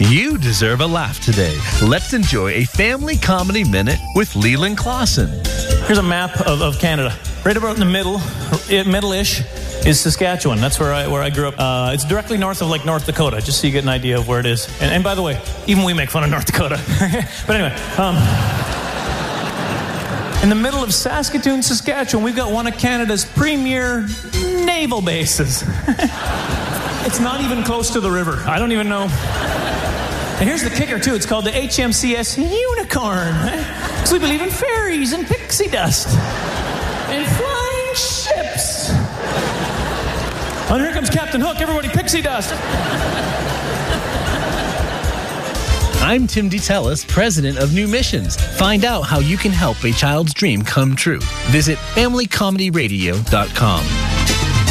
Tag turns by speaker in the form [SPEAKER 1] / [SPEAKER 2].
[SPEAKER 1] You deserve a laugh today. Let's enjoy a family comedy minute with Leland Clausen.
[SPEAKER 2] Here's a map of Canada. Right about in the middle-ish, is Saskatchewan. That's where I grew up. It's directly north of like North Dakota, just so you get an idea of where it is. And by the way, even we make fun of North Dakota. But anyway, in the middle of Saskatoon, Saskatchewan, we've got one of Canada's premier naval bases. It's not even close to the river. I don't even know. And here's the kicker, too. It's called the HMCS Unicorn. So we believe in fairies and pixie dust and flying ships. Oh, and here comes Captain Hook. Everybody, pixie dust.
[SPEAKER 1] I'm Tim DeTellis, president of New Missions. Find out how you can help a child's dream come true. Visit FamilyComedyRadio.com.